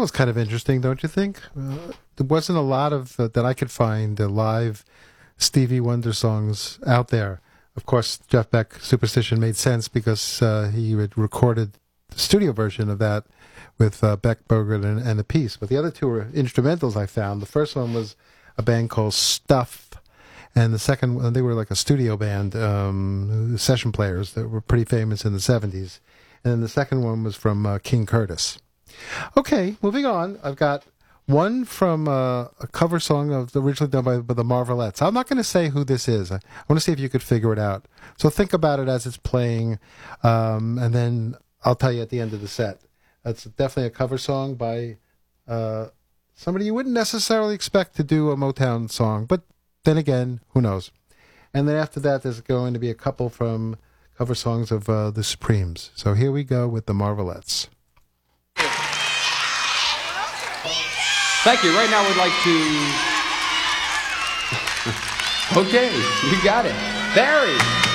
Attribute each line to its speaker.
Speaker 1: was kind of interesting, don't you think? There wasn't a lot of that I could find live Stevie Wonder songs out there. Of course, Jeff Beck, Superstition made sense because he had recorded the studio version of that with Beck, Bogert, and a piece. But the other two were instrumentals I found. The first one was a band called Stuff, and the second one, they were like a studio band, session players that were pretty famous in the 70s. And then the second one was from King Curtis. Okay, moving on. I've got one from a cover song originally done by the Marvelettes. I'm not going to say who this is. I want to see if you could figure it out. So think about it as it's playing, and then I'll tell you at the end of the set. That's definitely a cover song by somebody you wouldn't necessarily expect to do a Motown song, but then again, who knows? And then after that, there's going to be a couple from cover songs of the Supremes. So here we go with the Marvelettes.
Speaker 2: Thank you. Right now we'd like to... Okay, you got it. Barry!